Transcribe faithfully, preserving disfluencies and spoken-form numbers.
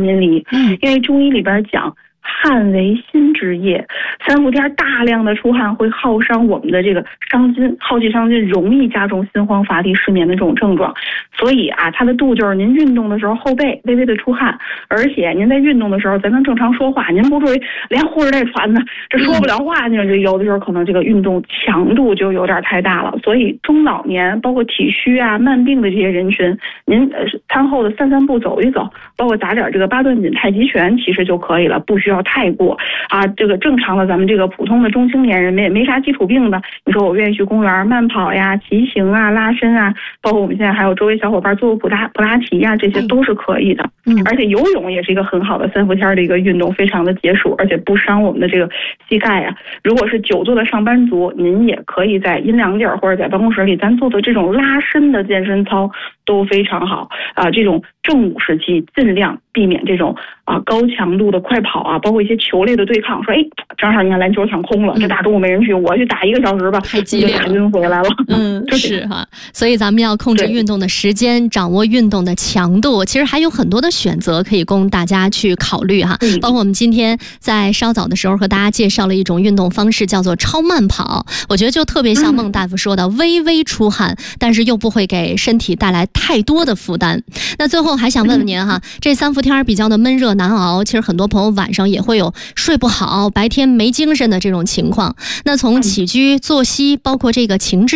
您离。嗯，因为中医里边讲，汗为心之液，三伏天大量的出汗会耗伤我们的这个伤筋，耗气伤筋，容易加重心慌乏力失眠的这种症状。所以啊，它的度就是您运动的时候后背微微的出汗，而且您在运动的时候咱能正常说话，您不至于连呼着带喘的，这说不了话，那这有的时候可能这个运动强度就有点太大了。所以中老年包括体虚啊、慢病的这些人群，您呃餐后的散散步、走一走，包括打点这个八段锦、太极拳，其实就可以了，不需要太过啊。这个正常的咱们这个普通的中青年人没没啥基础病的，你说我愿意去公园慢跑呀、骑行啊、拉伸啊，包括我们现在还有周围小伙伴做普拉普拉提呀，这些都是可以的。嗯，而且游泳也是一个很好的三伏天的一个运动，非常的解暑，而且不伤我们的这个膝盖呀。如果是久坐的上班族，您也可以在阴凉地儿或者在办公室里，咱做的这种拉伸的健身操都非常好啊。这种正午时期尽量避免这种啊高强度的快跑啊，包括一些球类的对抗。说哎，正好你看篮球场空了，这大中午没人去，我去打一个小时吧， 太激烈了， 就打晕回来了。 嗯，是哈。所以咱们要控制运动的时间，掌握运动的强度。其实还有很多的选择可以供大家去考虑哈。嗯、包括我们今天在稍早的时候和大家介绍了一种运动方式，叫做超慢跑。我觉得就特别像孟大夫说的，嗯、微微出汗，但是又不会给身体带来太多的负担。那最后还想问问您哈，嗯、这三伏天比较的闷热难熬，其实很多朋友晚上也会有睡不好、白天没精神的这种情况。那从起居、作息，包括这个情志